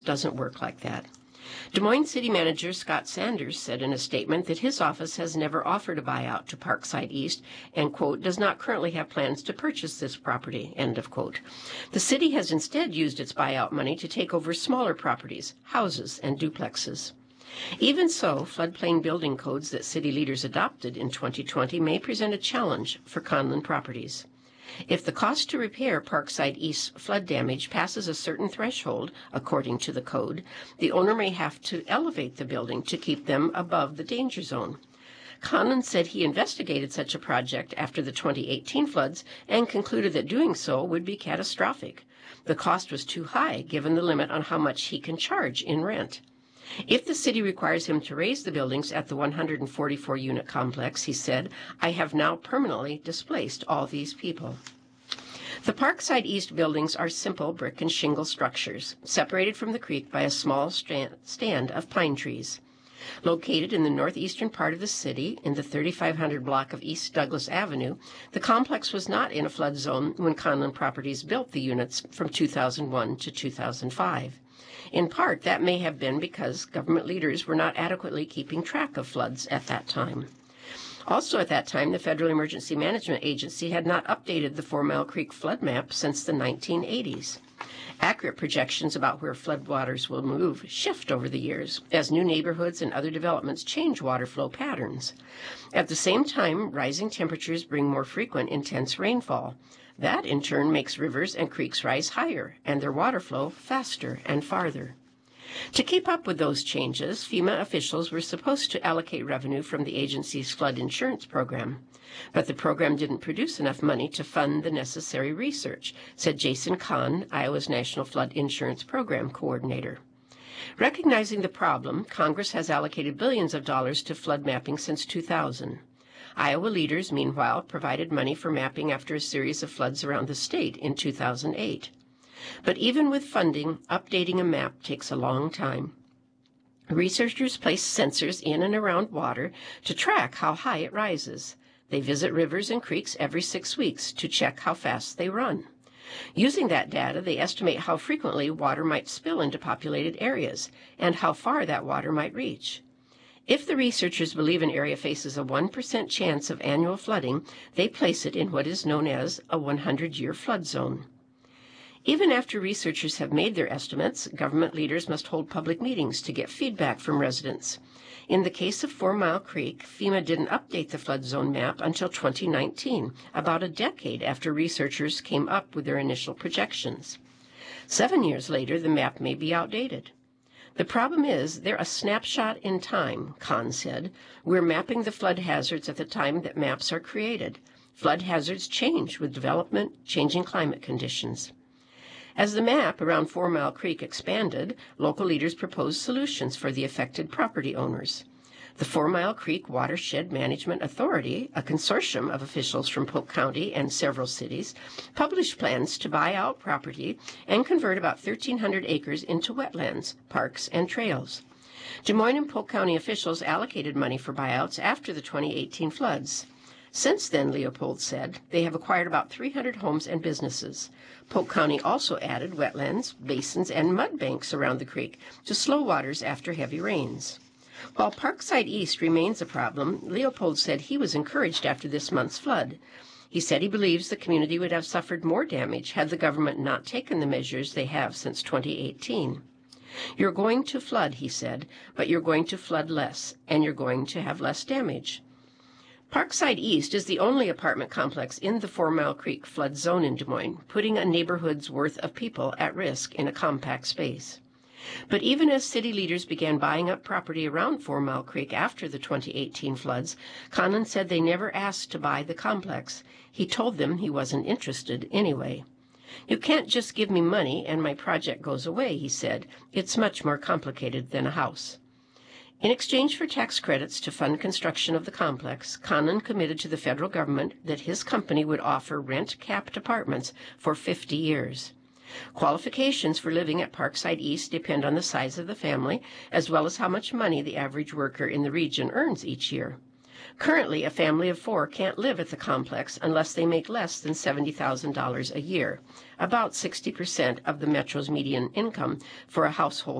doesn't work like that. Des Moines City Manager Scott Sanders said in a statement that his office has never offered a buyout to Parkside East and, quote, does not currently have plans to purchase this property, end of quote. The city has instead used its buyout money to take over smaller properties, houses, and duplexes. Even so, floodplain building codes that city leaders adopted in 2020 may present a challenge for Conlin properties. If the cost to repair Parkside East's flood damage passes a certain threshold, according to the code, the owner may have to elevate the building to keep them above the danger zone. Conlin said he investigated such a project after the 2018 floods and concluded that doing so would be catastrophic. The cost was too high, given the limit on how much he can charge in rent. If the city requires him to raise the buildings at the 144-unit complex, he said, I have now permanently displaced all these people. The Parkside East buildings are simple brick and shingle structures, separated from the creek by a small stand of pine trees. Located in the northeastern part of the city, in the 3500 block of East Douglas Avenue, the complex was not in a flood zone when Conlin Properties built the units from 2001 to 2005. In part, that may have been because government leaders were not adequately keeping track of floods at that time. Also at that time, the Federal Emergency Management Agency had not updated the 4 Mile Creek flood map since the 1980s. Accurate projections about where floodwaters will move shift over the years as new neighborhoods and other developments change water flow patterns. At the same time, rising temperatures bring more frequent intense rainfall. That, in turn, makes rivers and creeks rise higher and their water flow faster and farther. To keep up with those changes, FEMA officials were supposed to allocate revenue from the agency's flood insurance program. But the program didn't produce enough money to fund the necessary research, said Jason Kahn, Iowa's National Flood Insurance Program Coordinator. Recognizing the problem, Congress has allocated billions of dollars to flood mapping since 2000. Iowa leaders, meanwhile, provided money for mapping after a series of floods around the state in 2008. But even with funding, updating a map takes a long time. Researchers place sensors in and around water to track how high it rises. They visit rivers and creeks every 6 weeks to check how fast they run. Using that data, they estimate how frequently water might spill into populated areas and how far that water might reach. If the researchers believe an area faces a 1% chance of annual flooding, they place it in what is known as a 100-year flood zone. Even after researchers have made their estimates, government leaders must hold public meetings to get feedback from residents. In the case of 4 Mile Creek, FEMA didn't update the flood zone map until 2019, about a decade after researchers came up with their initial projections. 7 years later, the map may be outdated. The problem is they're a snapshot in time, Kahn said. We're mapping the flood hazards at the time that maps are created. Flood hazards change with development, changing climate conditions. As the map around 4 Mile Creek expanded, local leaders proposed solutions for the affected property owners. The 4 Mile Creek Watershed Management Authority, a consortium of officials from Polk County and several cities, published plans to buy out property and convert about 1,300 acres into wetlands, parks, and trails. Des Moines and Polk County officials allocated money for buyouts after the 2018 floods. Since then, Leopold said, they have acquired about 300 homes and businesses. Polk County also added wetlands, basins, and mud banks around the creek to slow waters after heavy rains. While Parkside East remains a problem, Leopold said he was encouraged after this month's flood. He said he believes the community would have suffered more damage had the government not taken the measures they have since 2018. You're going to flood, he said, but you're going to flood less, and you're going to have less damage. Parkside East is the only apartment complex in the 4 Mile Creek flood zone in Des Moines, putting a neighborhood's worth of people at risk in a compact space. But even as city leaders began buying up property around 4 Mile Creek after the 2018 floods, Conlin said they never asked to buy the complex. He told them he wasn't interested anyway. You can't just give me money and my project goes away, he said. It's much more complicated than a house. In exchange for tax credits to fund construction of the complex, Conlin committed to the federal government that his company would offer rent-capped apartments for 50 years. Qualifications for living at Parkside East depend on the size of the family, as well as how much money the average worker in the region earns each year. Currently, a family of 4 can't live at the complex unless they make less than $70,000 a year, about 60% of the Metro's median income for a household